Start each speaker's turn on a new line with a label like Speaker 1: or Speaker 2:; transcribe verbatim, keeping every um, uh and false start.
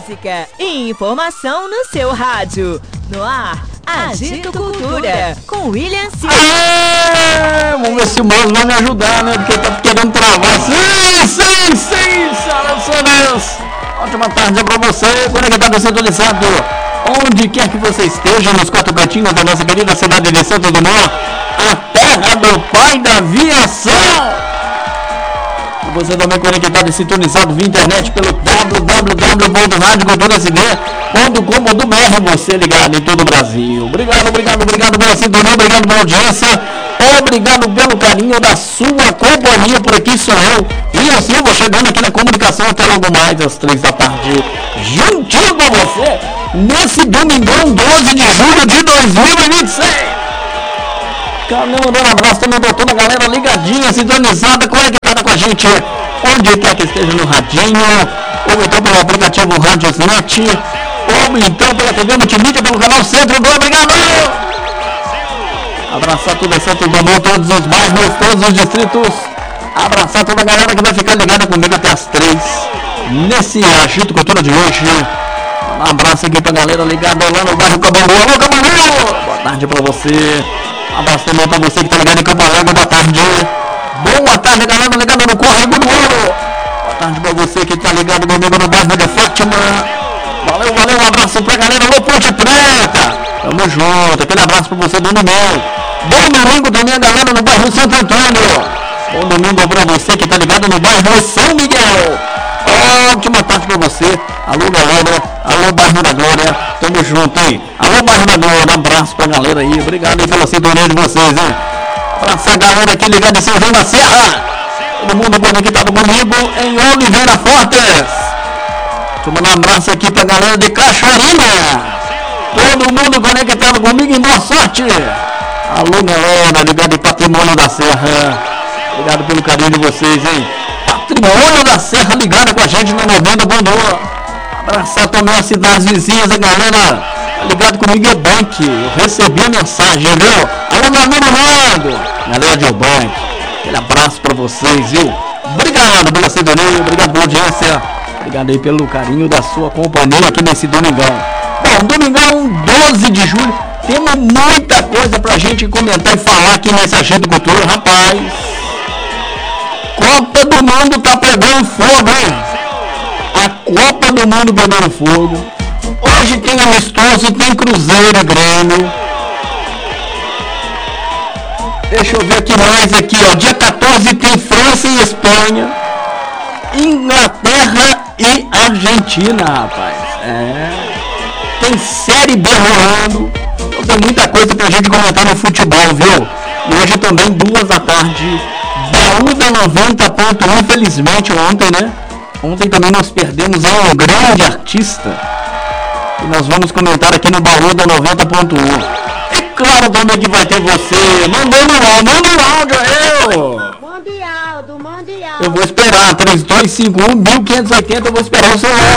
Speaker 1: música e informação no seu rádio. No ar, Agito Cultura, com William Silva.
Speaker 2: Aê! Vamos ver se o mouse vai me ajudar, né? Porque tá querendo travar. Sim, sim, sim, senhoras e senhores. Ótima tarde pra você, conectado, sintonizado. Onde quer que você esteja, nos quatro cantinhos da nossa querida cidade de Santos Dumont, a terra do pai da aviação. E você também conectado e sintonizado via internet pelo w w w ponto rádio cultura s b ponto com ponto b r, você ligado em todo o Brasil. Obrigado, obrigado, obrigado pela sintonia, obrigado pela audiência, obrigado pelo carinho da sua companhia. Por aqui sou eu, William Silva, chegando aqui na comunicação até logo mais às três da tarde, juntinho com você, nesse domingão doze de julho de dois mil e vinte e seis. Caramba, mandando um abraço também pra toda a galera ligadinha, sintonizada, conectada com a gente, onde quer que esteja no radinho, ou então pelo aplicativo Radiosnet, ou então pela T V Multimídia, pelo canal Centro do Obrigado! Abraçar toda a Santos Dumont, todos os bairros, todos os distritos, abraçar toda a galera que vai ficar ligada comigo até as três, nesse Agito Cultura de hoje. Um abraço aqui pra galera ligada lá no bairro Cabangu. Alô, Cabangu! Boa tarde pra você. Um abraço também pra você que tá ligado em Campo Alegre. Boa tarde. Boa tarde, galera ligada no Córrego do Ouro. Boa tarde pra você que tá ligado comigo no bairro de Fátima. Valeu, valeu. Um abraço pra galera no Ponte Preta. Tamo junto. Aquele abraço pra você, Dona Mel. Bom domingo também, a galera no bairro Santo Antônio. Bom domingo pra você que tá ligado no bairro São Miguel. Ótima tarde pra você. Alô, galera. Alô, bairro da Glória. Tamo junto, hein? Alô, bairro da Glória. Um abraço pra galera aí. Obrigado aí pela sintonia de vocês, hein? Abraço a galera aqui ligada em São João da Serra. Todo mundo conectado comigo em Oliveira Fortes. Deixa eu mandar um abraço aqui pra galera de Cachoeirinha. Todo mundo conectado comigo em Boa Sorte. Alô, galera ligada em Patrimônio da Serra. Obrigado pelo carinho de vocês, hein? Patrimônio da Serra ligada com a gente na noventa ponto um. Abraçar também as cidades vizinhas, a galera ligado comigo em Eubank. Eu recebi a mensagem, viu? Alô, meu amigo Nando, galera de Eubank, aquele abraço pra vocês, viu? Obrigado pela sintonia, obrigado pela audiência, obrigado aí pelo carinho da sua companhia aqui nesse domingão. Bom, domingão doze de julho, temos muita coisa pra gente comentar e falar aqui nesse Agito Cultura, rapaz. Copa do Mundo tá pegando fogo, hein? A Copa do Mundo pegando fogo. Hoje tem amistoso, tem Cruzeiro e Grêmio. Deixa eu ver aqui mais aqui, ó. Dia quatorze tem França e Espanha, Inglaterra e Argentina, rapaz. É. Tem Série B rolando. Então tem muita coisa pra gente comentar no futebol, viu? E hoje também, duas da tarde, Baú da noventa ponto um, infelizmente ontem, né? Ontem também nós perdemos um grande artista. E nós vamos comentar aqui no Baú da noventa ponto um. E claro também que vai ter você. Mandando um áudio, manda um áudio aí.
Speaker 3: Mundial, do Mundial.
Speaker 2: Eu vou esperar, três dois cinco um, mil quinhentos e oitenta, eu vou esperar o seu áudio.